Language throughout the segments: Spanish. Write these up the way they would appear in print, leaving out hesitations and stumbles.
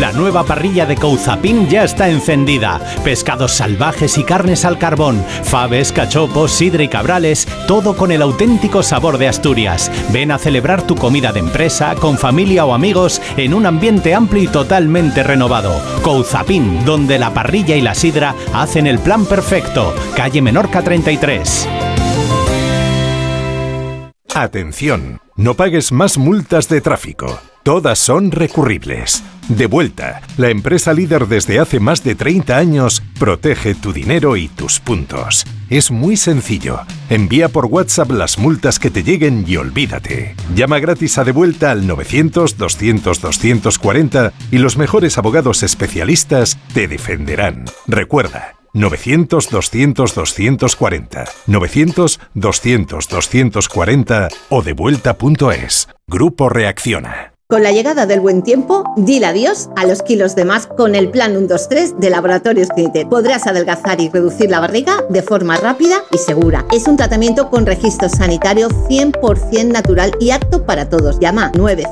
La nueva parrilla de Couzapin ya está encendida. Pescados salvajes y carnes al carbón, faves, cachopos, sidra y cabrales, todo con el auténtico sabor de Asturias. Ven a celebrar tu comida de empresa, con familia o amigos, en un ambiente amplio y totalmente renovado. Couzapin, donde la parrilla y la sidra hacen el plan perfecto. Calle Menorca 33. Atención, no pagues más multas de tráfico. Todas son recurribles. Devuelta, la empresa líder desde hace más de 30 años, protege tu dinero y tus puntos. Es muy sencillo. Envía por WhatsApp las multas que te lleguen y olvídate. Llama gratis a Devuelta al 900-200-240 y los mejores abogados especialistas te defenderán. Recuerda, 900-200-240, 900-200-240 o devuelta.es. Grupo Reacciona. Con la llegada del buen tiempo, dile adiós a los kilos de más con el plan 1-2-3 de Laboratorios Clinitet. Podrás adelgazar y reducir la barriga de forma rápida y segura. Es un tratamiento con registro sanitario 100% natural y apto para todos. Llama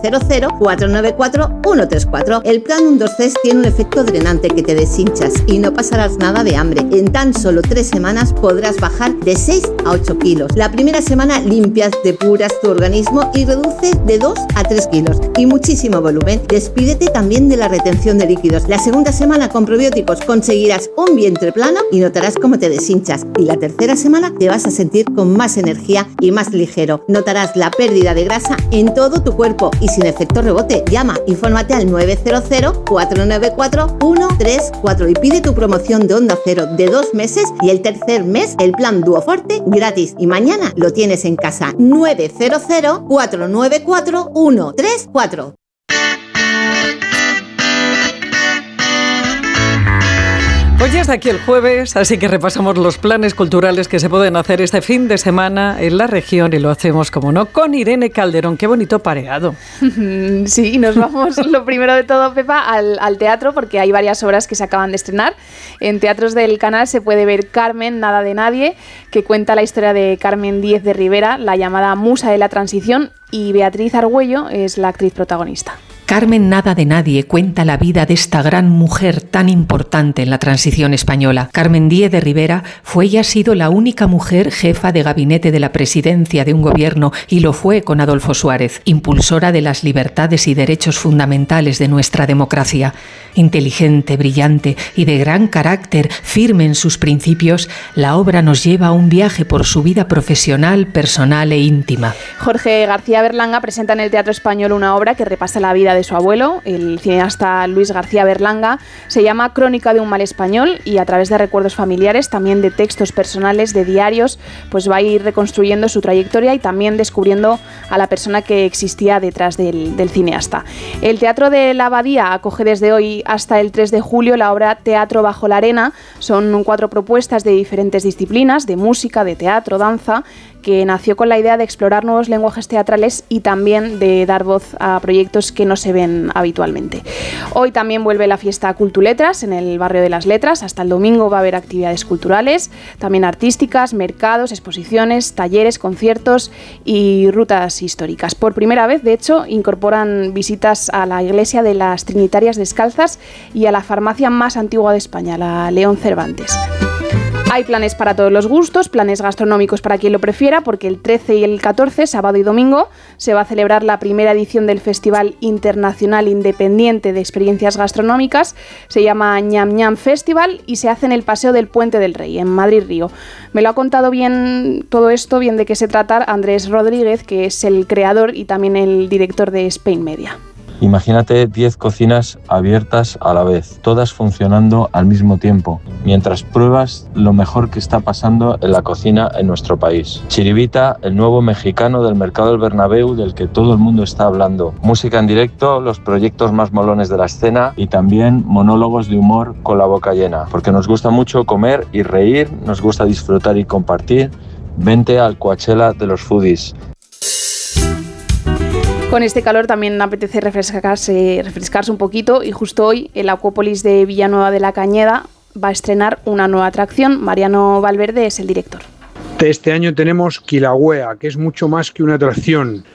900-494-134. El plan 1-2-3 tiene un efecto drenante que te deshinchas y no pasarás nada de hambre. En tan solo 3 semanas podrás bajar de 6 a 8 kilos. La primera semana limpias, depuras tu organismo y reduces de 2 a 3 kilos. Y muchísimo volumen. Despídete también de la retención de líquidos. La segunda semana con probióticos conseguirás un vientre plano y notarás cómo te deshinchas. Y la tercera semana te vas a sentir con más energía y más ligero. Notarás la pérdida de grasa en todo tu cuerpo y sin efecto rebote. Llama, infórmate al 900-494-134 y pide tu promoción de Onda Cero de 2 meses y el tercer mes el plan Duoforte gratis. Y mañana lo tienes en casa. 900-494-134. Pues ya está aquí el jueves, así que repasamos los planes culturales que se pueden hacer este fin de semana en la región y lo hacemos, como no, con Irene Calderón. Qué bonito pareado. Sí, nos vamos lo primero de todo, Pepa, al teatro, porque hay varias obras que se acaban de estrenar. En Teatros del Canal se puede ver Carmen, Nada de Nadie, que cuenta la historia de Carmen Díez de Rivera, la llamada musa de la transición, y Beatriz Argüello es la actriz protagonista. Carmen Nada de Nadie cuenta la vida de esta gran mujer tan importante en la transición española. Carmen Díez de Rivera fue y ha sido la única mujer jefa de gabinete de la presidencia de un gobierno y lo fue con Adolfo Suárez, impulsora de las libertades y derechos fundamentales de nuestra democracia. Inteligente, brillante y de gran carácter, firme en sus principios, la obra nos lleva a un viaje por su vida profesional, personal e íntima. Jorge García Berlanga presenta en el Teatro Español una obra que repasa la vida de su abuelo, el cineasta Luis García Berlanga. Se llama Crónica de un mal español y a través de recuerdos familiares, también de textos personales, de diarios, pues va a ir reconstruyendo su trayectoria y también descubriendo a la persona que existía detrás del cineasta. El Teatro de la Abadía acoge desde hoy hasta el 3 de julio la obra Teatro bajo la arena. Son 4 propuestas de diferentes disciplinas, de música, de teatro, danza, que nació con la idea de explorar nuevos lenguajes teatrales y también de dar voz a proyectos que no se ven habitualmente. Hoy también vuelve la fiesta Cultuletras en el barrio de las Letras. Hasta el domingo va a haber actividades culturales, también artísticas, mercados, exposiciones, talleres, conciertos y rutas históricas. Por primera vez, de hecho, incorporan visitas a la iglesia de las Trinitarias Descalzas y a la farmacia más antigua de España, la León Cervantes. Hay planes para todos los gustos, planes gastronómicos para quien lo prefiera, porque el 13 y el 14, sábado y domingo, se va a celebrar la primera edición del Festival Internacional Independiente de Experiencias Gastronómicas. Se llama Ñam Ñam Festival y se hace en el Paseo del Puente del Rey, en Madrid-Río. Me lo ha contado bien todo esto, bien de qué se trata, Andrés Rodríguez, que es el creador y también el director de Spain Media. Imagínate 10 cocinas abiertas a la vez, todas funcionando al mismo tiempo, mientras pruebas lo mejor que está pasando en la cocina en nuestro país. Chiribita, el nuevo mexicano del Mercado del Bernabéu del que todo el mundo está hablando. Música en directo, los proyectos más molones de la escena y también monólogos de humor con la boca llena. Porque nos gusta mucho comer y reír, nos gusta disfrutar y compartir. Vente al Coachella de los foodies. Con este calor también apetece refrescarse un poquito y justo hoy el Acuópolis de Villanueva de la Cañeda va a estrenar una nueva atracción. Mariano Valverde es el director. Este año tenemos Kilauea, que es mucho más que una atracción.